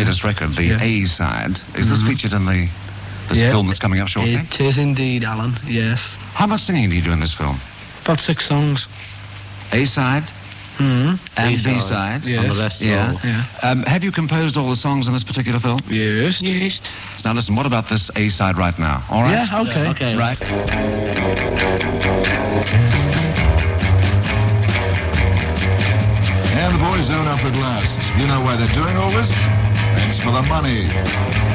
latest record, the A-side. Is this featured in this film that's coming up shortly? It is indeed, Alan, yes. How much singing do you do in this film? About 6 songs. A-side? And B-side? Yes. And the rest Have you composed all the songs in this particular film? Yes. Yes. Now listen, what about this A-side right now? All right? Yeah, okay. Yeah, okay. Right. And the boys own up at last. You know why they're doing all this? It's for the money.